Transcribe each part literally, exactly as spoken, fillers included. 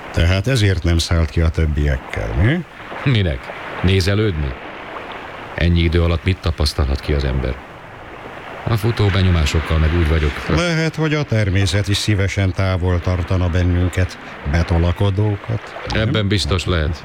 Tehát ezért nem szállt ki a többiekkel, mi? Minek? Nézelődni? Ennyi idő alatt mit tapasztalhat ki az ember? A futó benyomásokkal meg úgy vagyok. Lehet, hogy a természet is szívesen távol tartana bennünket, betolakodókat. Nem? Ebben biztos lehet.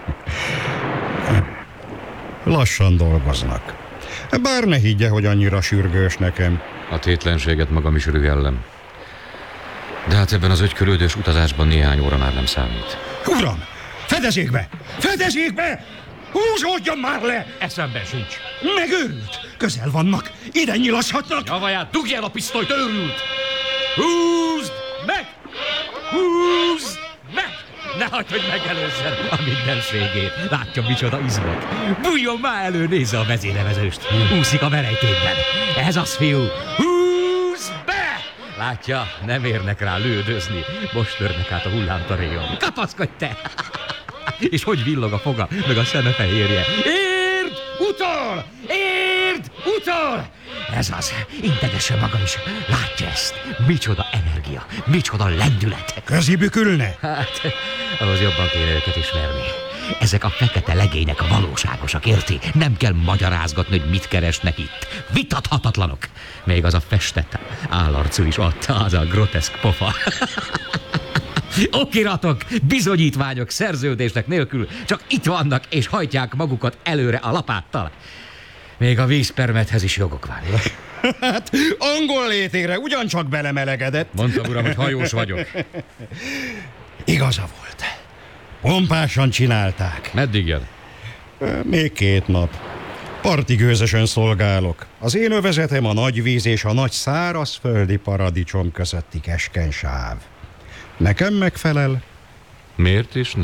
Lassan dolgoznak. Bár ne higgye, hogy annyira sürgős nekem. A tétlenséget magam is rühellem. De hát ebben az ögykörődős utazásban néhány óra már nem számít. Uram! Fedezékbe! Fedezékbe! Húzódjon már le! Eszemben sincs. Megőrült! Közel vannak! Ide nyilashatnak! Javaját, dugj el a pisztolyt, őrült! Húzd meg! Húzd meg! Ne hagyd, hogy megelőzzen a mindenségét. Látja, micsoda izmok. Bújjon már elő, nézze a vezérevezőst. Úszik a verejtékben. Ez az, fiú. Húzd be! Látja, nem érnek rá lődözni. Most törnek át a hullámtaréjon. Kapaszkodj te! És hogy villog a foga, meg a szeme fehérje. Érd! Utol! Érd! Utol! Ez az. Integesse magam is. Látja ezt. Micsoda energia. Micsoda lendület. Közibükülne? Hát, ahhoz jobban kéne őket ismerni. Ezek a fekete legények a valóságosak, érti? Nem kell magyarázgatni, hogy mit keresnek itt. Vitathatatlanok. Még az a festett állarcú is adta, az a groteszk pofa. Okiratok, bizonyítványok, szerződések nélkül csak itt vannak és hajtják magukat előre a lapáttal. Még a vízpermethez is jogok van. Hát, angol létére ugyancsak belemelegedett. Mondtam, uram, hogy hajós vagyok. Igaza volt. Pompásan csinálták. Meddig jön? Még két nap. Partigőzösen szolgálok. Az én övezetem a nagy víz és a nagy szárazföldi paradicsom közötti keskeny sáv. Nekem megfelel? Miért is ne?